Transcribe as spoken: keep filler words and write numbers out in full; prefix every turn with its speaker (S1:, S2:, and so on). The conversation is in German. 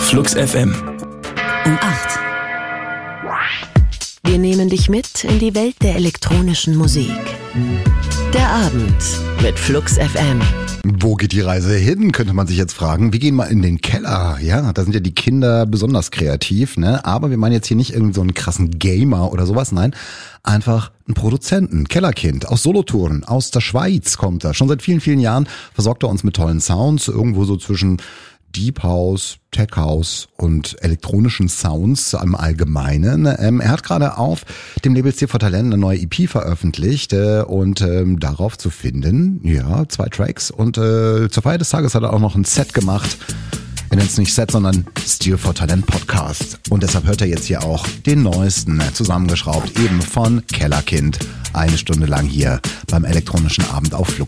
S1: Flux F M.
S2: Um acht. Wir nehmen dich mit in die Welt der elektronischen Musik. Der Abend mit Flux F M.
S3: Wo geht die Reise hin, könnte man sich jetzt fragen. Wir gehen mal in den Keller. Ja, da sind ja die Kinder besonders kreativ, ne? Aber wir meinen jetzt hier nicht irgend so einen krassen Gamer oder sowas. Nein, einfach einen Produzenten. Kellerkind aus Solothurn, aus der Schweiz kommt er. Schon seit vielen, vielen Jahren versorgt er uns mit tollen Sounds. Irgendwo so zwischen Deep House, Tech House und elektronischen Sounds im Allgemeinen. Ähm, er hat gerade auf dem Label C vier Talent eine neue E P veröffentlicht äh, und ähm, darauf zu finden, ja, zwei Tracks. Und äh, zur Feier des Tages hat er auch noch ein Set gemacht. Wir nennen es nicht Set, sondern Steel for Talent Podcast. Und deshalb hört er jetzt hier auch den neuesten, zusammengeschraubt, eben von Kellerkind. Eine Stunde lang hier beim elektronischen Abend auf Flux.